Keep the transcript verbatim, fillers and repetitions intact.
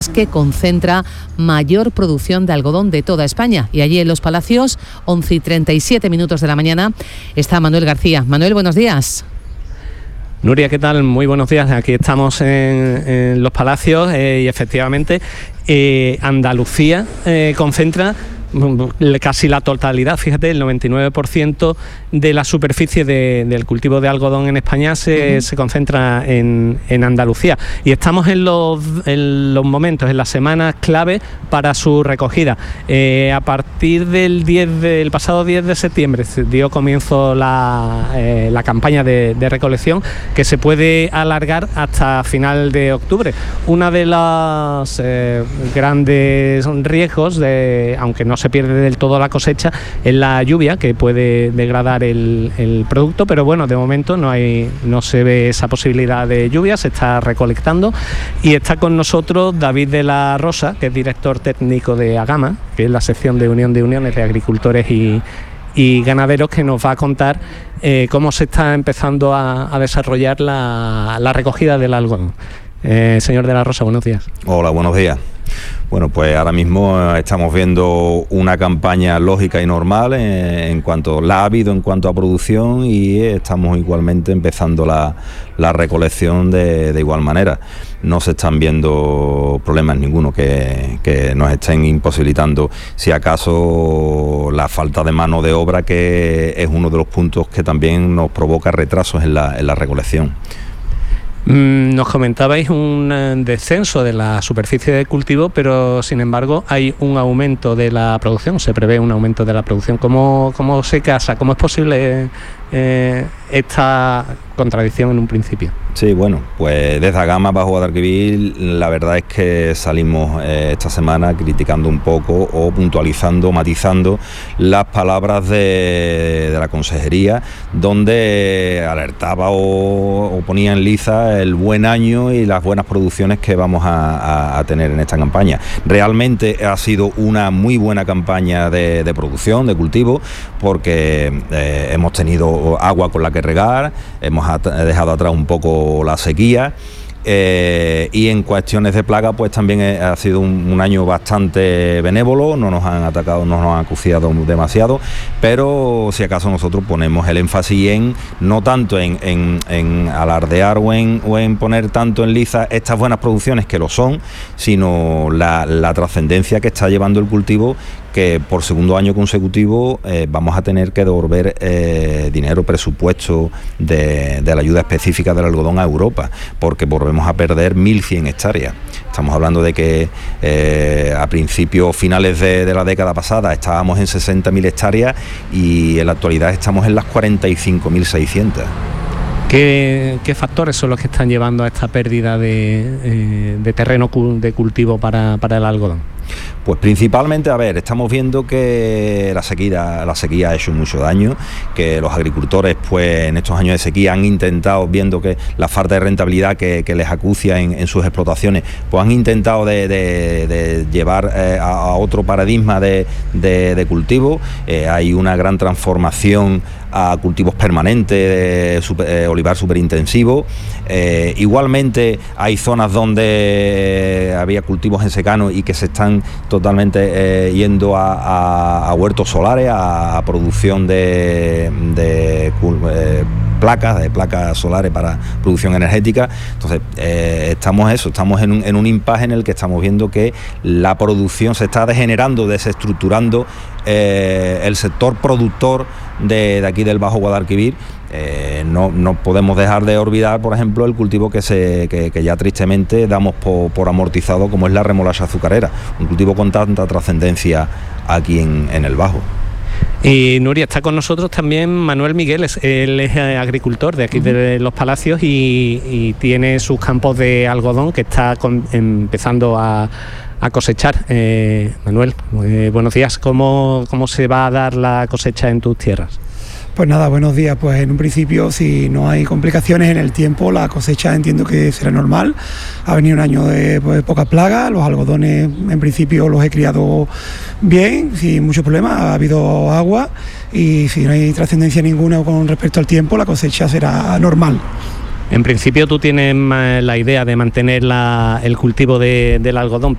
que concentra mayor producción de algodón de toda España. Y allí en Los Palacios, once y treinta y siete minutos de la mañana, está Manuel García. Manuel, buenos días. Nuria, ¿qué tal? Muy buenos días. Aquí estamos en, en Los Palacios eh, y efectivamente eh, Andalucía eh, concentra casi la totalidad, fíjate, el noventa y nueve por ciento de la superficie de, del cultivo de algodón en España se, uh-huh. se concentra en, en Andalucía, y estamos en los, en los momentos, en las semanas clave para su recogida. Eh, a partir del diez del pasado diez de septiembre se dio comienzo la, eh, la campaña de, de recolección, que se puede alargar hasta final de octubre. Una de los eh, grandes riesgos, de, aunque no se pierde del todo la cosecha, es la lluvia, que puede degradar el, el producto, pero bueno, de momento no hay, no se ve esa posibilidad de lluvia, se está recolectando. Y está con nosotros David de la Rosa, que es director técnico de AGAMA, que es la sección de Unión de Uniones de Agricultores y, y Ganaderos, que nos va a contar eh, cómo se está empezando a, a desarrollar la, la recogida del algodón. Eh, señor de la Rosa, buenos días. Hola, buenos días. Bueno, pues ahora mismo estamos viendo una campaña lógica y normal en, en cuanto la ha habido en cuanto a producción, y estamos igualmente empezando la, la recolección de, de igual manera. No se están viendo problemas ninguno que, que nos estén imposibilitando, si acaso la falta de mano de obra, que es uno de los puntos que también nos provoca retrasos en la, en la recolección. Nos comentabais un descenso de la superficie de cultivo, pero sin embargo hay un aumento de la producción, se prevé un aumento de la producción. ¿Cómo, cómo se casa? ¿Cómo es posible eh, esta contradicción en un principio? Sí, bueno, pues desde AGAMA bajo Guadalquivir la verdad es que salimos eh, esta semana criticando un poco, o puntualizando, matizando las palabras de, de la consejería, donde alertaba o, o ponía en liza el buen año y las buenas producciones que vamos a, a, a tener en esta campaña. Realmente ha sido una muy buena campaña de, de producción, de cultivo, porque eh, hemos tenido agua con la que regar, hemos at- dejado atrás un poco la sequía, eh, y en cuestiones de plaga pues también ha sido un, un año bastante benévolo, no nos han atacado, no nos han acuciado demasiado, pero si acaso nosotros ponemos el énfasis en, no tanto en, en, en alardear o en, o en poner tanto en liza estas buenas producciones, que lo son, sino la, la trascendencia que está llevando el cultivo, que por segundo año consecutivo eh, vamos a tener que devolver eh, dinero, presupuesto de, de la ayuda específica del algodón a Europa, porque volvemos a perder mil cien hectáreas. Estamos hablando de que eh, a principios, finales de, de la década pasada estábamos en sesenta mil hectáreas, y en la actualidad estamos en las cuarenta y cinco mil seiscientas. ¿Qué, ¿Qué factores son los que están llevando a esta pérdida de, eh, de terreno de cultivo para, para el algodón? Pues principalmente, a ver, estamos viendo que la sequía, la sequía ha hecho mucho daño, que los agricultores pues en estos años de sequía han intentado, viendo que la falta de rentabilidad que, que les acucia en, en sus explotaciones, pues han intentado de, de, de llevar eh, a, a otro paradigma de, de, de cultivo. Eh, hay una gran transformación a cultivos permanentes, de super, eh, olivar superintensivo. Eh, igualmente hay zonas donde había cultivos en secano y que se están totalmente eh, yendo a, a, a huertos solares, a, a producción de, de eh, placas, de placas solares para producción energética. Entonces eh, estamos eso, estamos en un, en un impasse en el que estamos viendo que la producción se está degenerando, desestructurando eh, el sector productor de, de aquí del Bajo Guadalquivir. Eh, no, no podemos dejar de olvidar, por ejemplo, el cultivo que, se, que, que ya tristemente damos por, por amortizado, como es la remolacha azucarera, un cultivo con tanta trascendencia aquí en, en el Bajo. Y Nuria, está con nosotros también Manuel Miguel, él es agricultor de aquí uh-huh. de Los Palacios, y, y tiene sus campos de algodón que está con, empezando a, a cosechar. Eh, Manuel, eh, buenos días. ¿Cómo, ¿Cómo se va a dar la cosecha en tus tierras? Pues nada, buenos días. Pues en un principio, si no hay complicaciones en el tiempo, la cosecha entiendo que será normal. Ha venido un año de pues, poca plaga, los algodones en principio los he criado bien, sin muchos problemas, ha habido agua, y si no hay trascendencia ninguna con respecto al tiempo, la cosecha será normal. En principio tú tienes la idea de mantener la, el cultivo de, del algodón,